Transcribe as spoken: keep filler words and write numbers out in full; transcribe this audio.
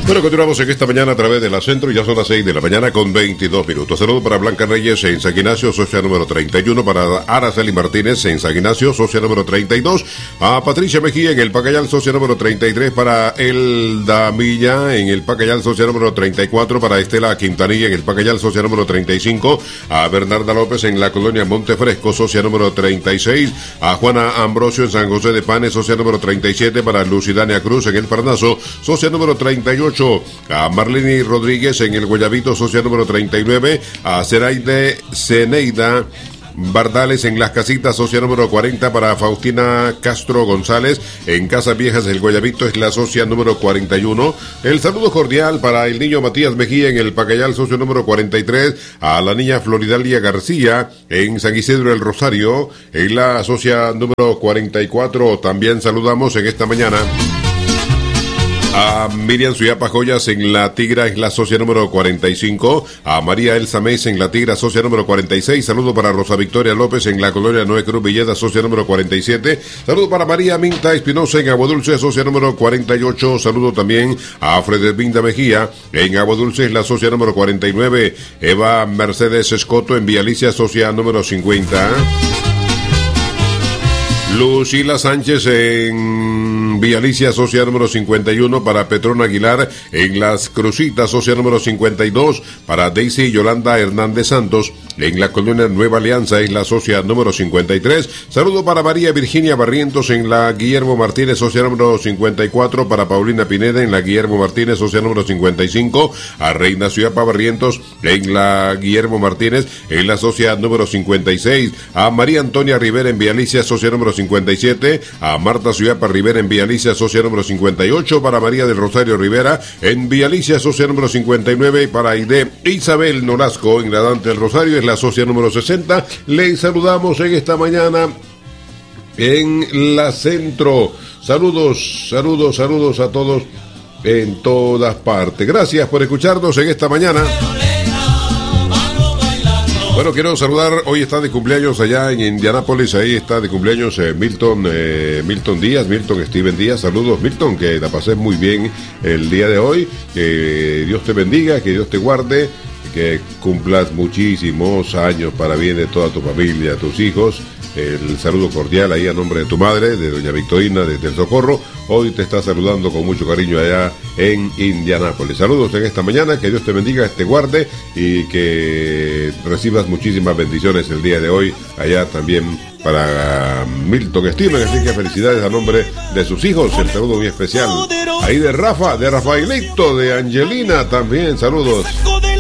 Bueno, continuamos en esta mañana a través de la Centro, ya son las seis de la mañana con veintidós minutos. Saludos para Blanca Reyes en San Ignacio, socia número treinta y uno, para Araceli Martínez en San Ignacio, socia número treinta y dos, a Patricia Mejía en el Pacayal, socia número treinta y tres, para Elda Milla en el Pacayal, socia número treinta y cuatro, para Estela Quintanilla en el Pacayal, socia número treinta y cinco, a Bernarda López en la colonia Montefresco, socia número treinta y seis, a Juana Ambrosio en San José de Panes, socia número treinta y siete, para Lucidania Cruz en el Parnaso, socia número treinta y ocho, a Marlene Rodríguez en el Guayabito, socia número treinta y nueve, a Zeraide Ceneida Bardales en Las Casitas, socia número cuarenta, para Faustina Castro González en Casas Viejas del Guayabito, es la socia número cuarenta y uno. El saludo cordial para el niño Matías Mejía en el Pacayal, socio número cuarenta y tres, a la niña Floridalia García en San Isidro el Rosario, en la socia número cuarenta y cuatro. También saludamos en esta mañana a Miriam Suyapa Joyas en La Tigra, es la socia número cuarenta y cinco. A María Elsa Meis en La Tigra, socia número cuarenta y seis. Saludo para Rosa Victoria López en la colonia Noé Cruz Villeda, socia número cuarenta y siete. Saludo para María Minta Espinosa en Aguadulce, socia número cuarenta y ocho. Saludo también a Fredesvinda Mejía en Aguadulce, es la socia número cuarenta y nueve. Eva Mercedes Escoto en Vialicia, socia número cincuenta. Lucila Sánchez en Vialicia, socia número cincuenta y uno, para Petrón Aguilar en Las Crucitas, socia número cincuenta y dos, para Daisy Yolanda Hernández Santos en la colonia Nueva Alianza, es la socia número cincuenta y tres. Saludo para María Virginia Barrientos en la Guillermo Martínez, socia número cincuenta y cuatro, para Paulina Pineda en la Guillermo Martínez, socia número cincuenta y cinco, a Reina Suyapa Barrientos en la Guillermo Martínez en la socia número cincuenta y seis, a María Antonia Rivera en Vialicia, socia número cincuenta y siete, a Marta Suyapa Rivera en Vialicia, socia número cincuenta y ocho, para María del Rosario Rivera en Vialicia, socia número cincuenta y nueve, y para Aide Isabel Nolasco en la Dante del Rosario, es la socia número sesenta. Les saludamos en esta mañana en la Centro. Saludos, saludos, saludos a todos en todas partes. Gracias por escucharnos en esta mañana. Bueno, quiero saludar, hoy está de cumpleaños allá en Indianápolis, ahí está de cumpleaños eh, Milton eh, Milton Díaz, Milton Steven Díaz. Saludos, Milton, que la pasé muy bien el día de hoy, que Dios te bendiga, que Dios te guarde, que cumplas muchísimos años para bien de toda tu familia, tus hijos. El saludo cordial ahí a nombre de tu madre, de doña Victorina, desde el Socorro. Hoy te está saludando con mucho cariño allá en Indianápolis. Saludos en esta mañana, que Dios te bendiga, te guarde y que recibas muchísimas bendiciones el día de hoy allá también para Milton Steven. Así que felicidades a nombre de sus hijos, el saludo muy especial ahí de Rafa, de Rafaelito, de Angelina también, saludos.